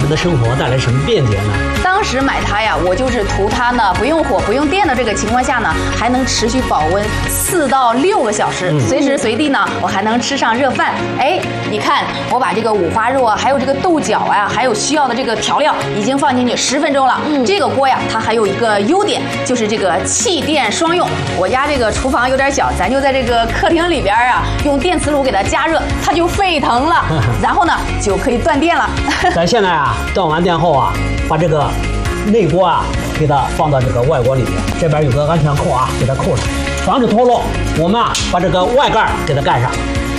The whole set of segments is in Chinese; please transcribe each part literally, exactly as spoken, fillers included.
的生活带来什么便捷呢？ 当时买它呀，我就是图它呢不用火、不用电的这个情况下呢，还能持续保温四到六个小时，嗯、随时随地呢，我还能吃上热饭。哎，你看，我把这个五花肉啊，还有这个豆角啊，还有需要的这个调料已经放进去十分钟了。嗯，这个锅呀，它还有一个优点，就是这个气电双用。我家这个厨房有点小，咱就在这个客厅里边啊，用电磁炉给它加热，它就沸腾了，然后呢就可以断电了。 咱现在啊，断完电后啊，把这个内锅啊给它放到这个外锅里面，这边有个安全扣啊，给它扣上，防止脱落。我们啊把这个外盖给它盖上。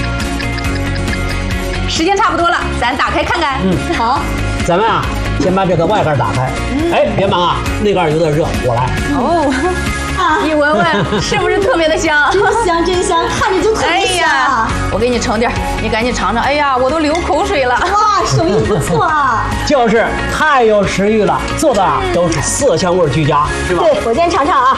时间差不多了，咱打开看看。 嗯， 好。 咱们啊先把这个外盖打开。嗯、哎，别忙啊，内盖有点热，我来。 哦。你闻闻，是不是特别的香？ 真香真香，看着就特别香。哎呀， 我给你盛点，你赶紧尝尝。哎呀，我都流口水了。 哇，手艺不错啊！ 就是太有食欲了，做的啊都是色香味俱佳，是吧？ 对，我先尝尝啊。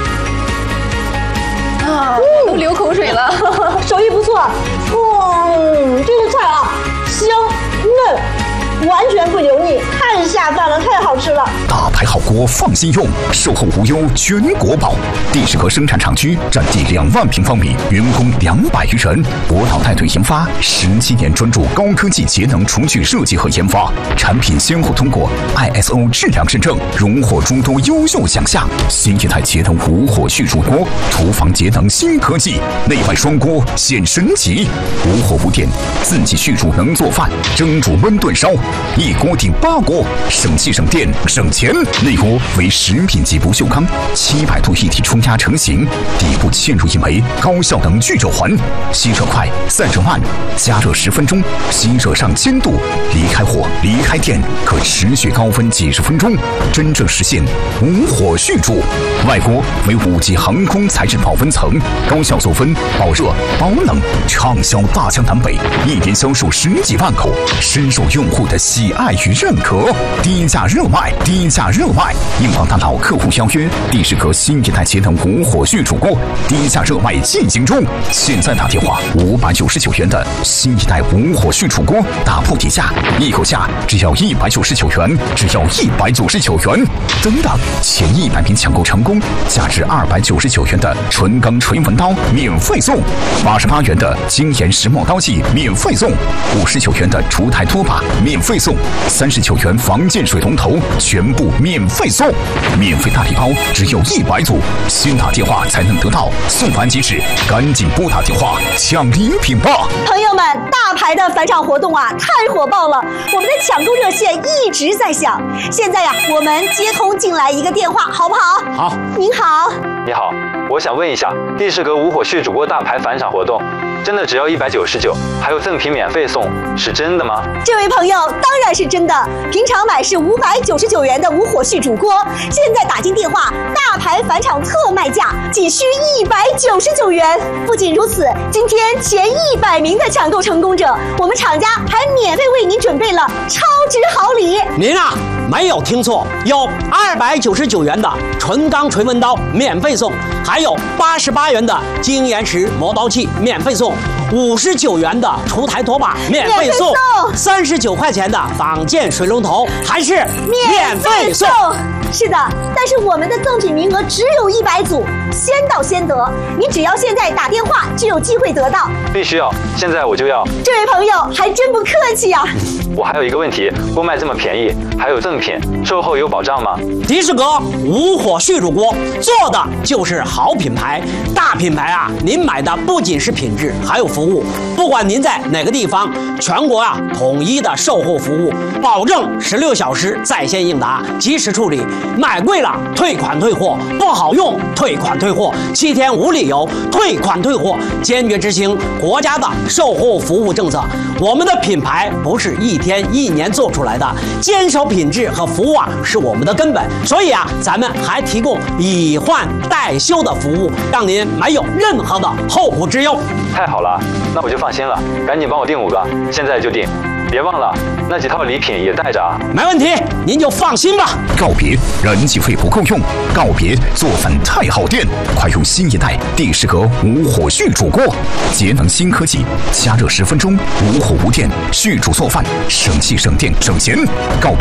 啊，我都流口水了。 手艺不错。嗯，这个菜啊，香嫩，完全不油腻，太下饭了，太好吃了。 大牌好锅放心用，售后无忧全国保。第十个生产厂区占地两万平方米，员工两百余人。博导带队研发，十七年专注高科技节能厨具设计和研发，产品先后通过 I S O 质量认证，荣获诸多优秀奖项。新一代节能无火续煮锅，厨房节能新科技，内外双锅显神奇。无火无电，自己续煮能做饭，蒸煮焖炖烧，一锅顶八锅，省气省电省钱。内锅为食品级不锈钢，七百度一体冲压成型，底部嵌入一枚高效能聚热环，吸热快，散热慢，加热十分钟，吸热上千度，离开火离开电可持续高温几十分钟，真正实现无火续煮。外锅为五级航空材质保温层，高效做温保热保冷，畅销大江南北，一年销售十几万口，深受用户的喜爱与认可。低价热卖，低价热卖！应广大老客户邀约，第十个新一代节能无火续煮锅低价热卖进行中。现在打电话，五百九十九元的新一代无火续煮锅打破底价，一口价只要一百九十九元，只要一百九十九元。等等，前一百名抢购成功，价值二百九十九元的纯钢锤纹刀免费送，八十八元的精研石墨刀器免费送，五十九元的厨台拖把免费送，三十九元防溅水龙头全部免费送，免费大礼包只有一百组，先打电话才能得到，送完即止，赶紧拨打电话抢礼品吧！ 朋友们，大牌的返场活动啊，太火爆了！我们的抢购热线一直在响。现在呀、啊，我们接通进来一个电话，好不好？ 好。 您好。 你好，我想问一下，第十个无火续煮锅大牌返场活动，真的只要一百九十九，还有赠品免费送，是真的吗？ 这位朋友，当然是真的。平常买是五百九十九元的无火续煮锅，现在打进电话，大牌返场特卖价仅需一百九十九元。不仅如此，今天前一百名的抢购成功者，我们厂家还免费为您准备了超值好礼。 您啊，没有听错，有二百九十九元的纯钢锤纹刀免费送，还有八十八元的精研石磨刀器免费送，五十九元的厨台拖把免费送，三十九块钱的防溅水龙头还是免费送。 是的，但是我们的赠品名额只有一百组，先到先得。你只要现在打电话就有机会得到。 必须要，现在我就要。 这位朋友还真不客气啊。 我还有一个问题，锅卖这么便宜，还有赠品，售后有保障吗？ 迪士格无火续煮锅做的就是好品牌，大品牌啊！您买的不仅是品质，还有服务。不管您在哪个地方，全国啊统一的售后服务，保证十六小时在线应答，及时处理。买贵了退款退货，不好用退款退货，七天无理由退款退货，坚决执行国家的售后服务政策。我们的品牌不是一天一年做出来的，坚守品质和服务啊是我们的根本。所以啊，咱们还提供以换代修的服务，让您没有任何的后顾之忧。 太好了，那我就放心了，赶紧帮我订五个，现在就订。别忘了那几套礼品也带着啊。 没问题，您就放心吧。 告别燃气费不够用，告别做饭太耗电，快用新一代第十格无火续煮锅，节能新科技，加热十分钟，无火无电，续煮做饭，省气省电省钱。告别